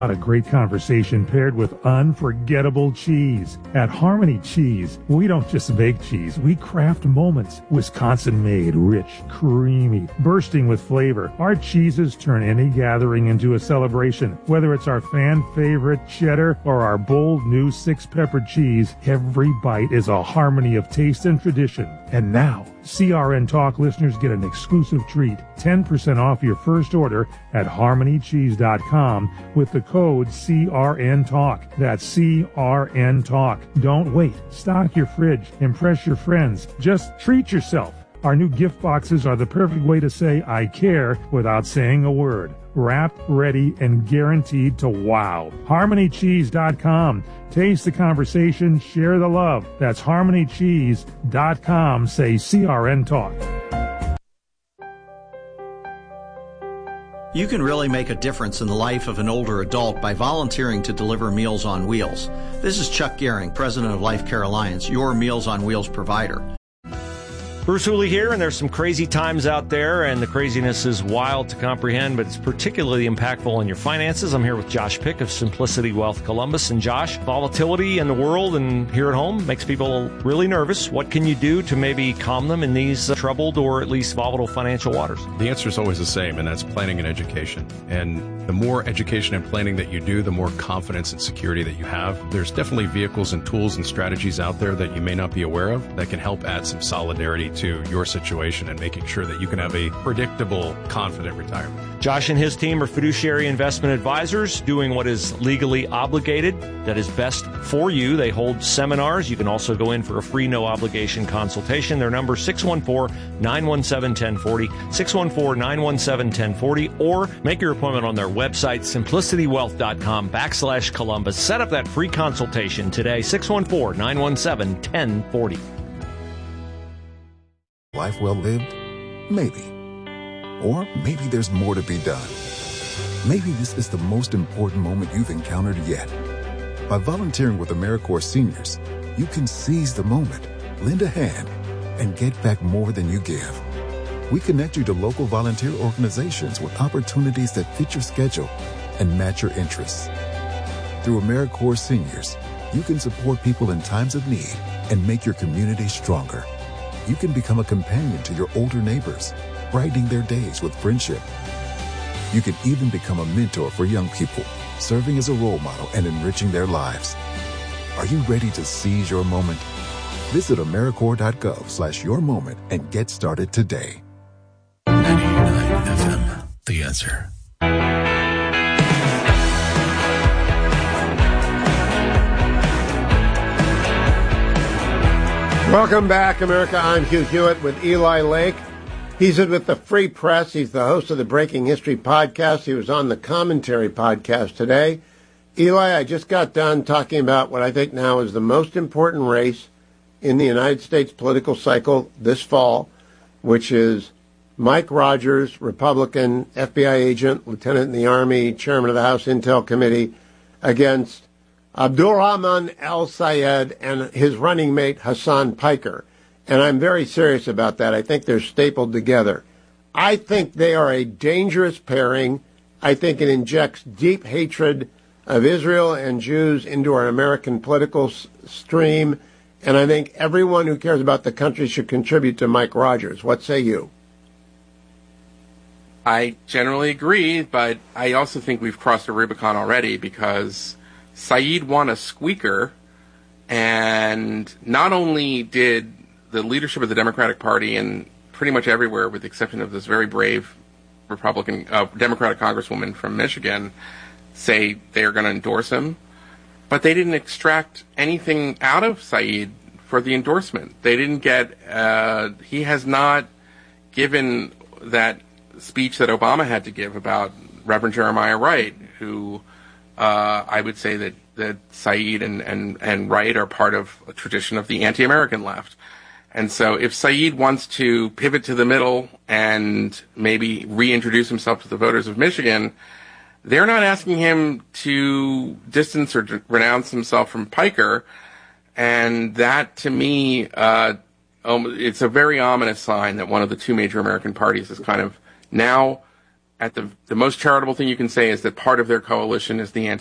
A great conversation paired with unforgettable cheese. At Harmony Cheese, we don't just bake cheese, we craft moments. Wisconsin-made, rich, creamy, bursting with flavor. Our cheeses turn any gathering into a celebration. Whether it's our fan-favorite cheddar or our bold new 6-pepper cheese, every bite is a harmony of taste and tradition. And now, CRN Talk listeners get an exclusive treat, 10% off your first order at harmonycheese.com with the code CRN Talk. That's CRN Talk. Don't wait. Stock your fridge. Impress your friends. Just treat yourself. Our new gift boxes are the perfect way to say I care without saying a word. Wrapped, ready, and guaranteed to wow. HarmonyCheese.com. Taste the conversation, share the love. That's HarmonyCheese.com. Say CRN Talk. You can really make a difference in the life of an older adult by volunteering to deliver Meals on Wheels. This is Chuck Gehring, president of Life Care Alliance, your Meals on Wheels provider. Bruce Hooley here, and there's some crazy times out there, and the craziness is wild to comprehend, but it's particularly impactful on your finances. I'm here with Josh Pick of Simplicity Wealth Columbus. And Josh, volatility in the world and here at home makes people really nervous. What can you do to maybe calm them in these troubled or at least volatile financial waters? The answer is always the same, and that's planning and education. And the more education and planning that you do, the more confidence and security that you have. There's definitely vehicles and tools and strategies out there that you may not be aware of that can help add some solidarity to your situation and making sure that you can have a predictable, confident retirement. Josh and his team are fiduciary investment advisors doing what is legally obligated, that is best for you. They hold seminars. You can also go in for a free, no-obligation consultation. Their number is 614-917-1040, 614-917-1040, or make your appointment on their website, simplicitywealth.com/Columbus. Set up that free consultation today, 614-917-1040. Life well lived? Maybe. Or maybe there's more to be done. Maybe this is the most important moment you've encountered yet. By volunteering with AmeriCorps Seniors, you can seize the moment, lend a hand, and get back more than you give. We connect you to local volunteer organizations with opportunities that fit your schedule and match your interests. Through AmeriCorps Seniors, you can support people in times of need and make your community stronger. You can become a companion to your older neighbors, brightening their days with friendship. You can even become a mentor for young people, serving as a role model and enriching their lives. Are you ready to seize your moment? Visit AmeriCorps.gov/yourmoment and get started today. 99 FM, The Answer. Welcome back, America. I'm Hugh Hewitt with Eli Lake. He's with the Free Press. He's the host of the Breaking History podcast. He was on the Commentary podcast today. Eli, I just got done talking about what I think now is the most important race in the United States political cycle this fall, which is Mike Rogers, Republican, FBI agent, lieutenant in the Army, chairman of the House Intel Committee, against Abdulrahman al-Sayed and his running mate Hassan Piker. And I'm very serious about that. I think they're stapled together. I think they are a dangerous pairing. I think it injects deep hatred of Israel and Jews into our American political stream. And I think everyone who cares about the country should contribute to Mike Rogers. What say you? I generally agree, but I also think we've crossed a Rubicon already because Saeed won a squeaker, and not only did the leadership of the Democratic Party and pretty much everywhere, with the exception of this very brave Democratic Congresswoman from Michigan, say they are going to endorse him, but they didn't extract anything out of Saeed for the endorsement. They didn't get, he has not given that speech that Obama had to give about Reverend Jeremiah Wright, who I would say that Saeed and Wright are part of a tradition of the anti-American left. And so if Saeed wants to pivot to the middle and maybe reintroduce himself to the voters of Michigan, they're not asking him to distance or renounce himself from Piker. And that, to me, it's a very ominous sign that one of the two major American parties is kind of now at the most charitable thing you can say is that part of their coalition is the